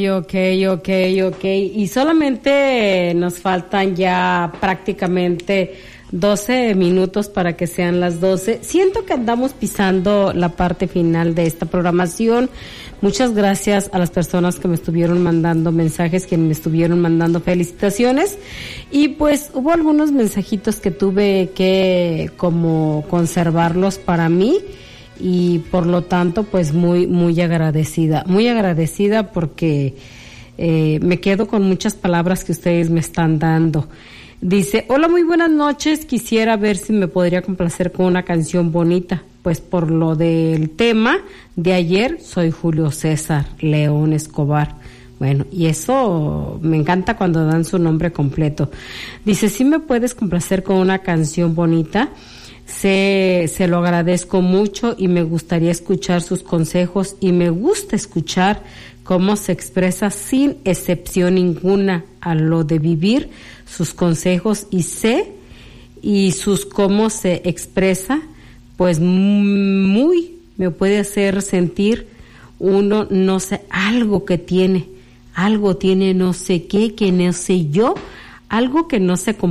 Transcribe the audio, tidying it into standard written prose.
Ok. Y solamente nos faltan ya prácticamente 12 minutos para que sean las 12. Siento que andamos pisando la parte final de esta programación. Muchas gracias a las personas que me estuvieron mandando mensajes, que me estuvieron mandando felicitaciones. Y pues hubo algunos mensajitos que tuve que como conservarlos para mí. Y por lo tanto pues muy agradecida porque me quedo con muchas palabras que ustedes me están dando. Dice: hola, muy buenas noches, quisiera ver si me podría complacer con una canción bonita, pues por lo del tema de ayer soy Julio César León Escobar. Bueno, y eso me encanta cuando dan su nombre completo. Dice: ¿sí me puedes complacer con una canción bonita? Se lo agradezco mucho y me gustaría escuchar sus consejos y me gusta escuchar cómo se expresa sin excepción ninguna a lo de vivir sus consejos y sus cómo se expresa, pues muy me puede hacer sentir uno, no sé, algo tiene no sé qué, que no sé yo, algo que no se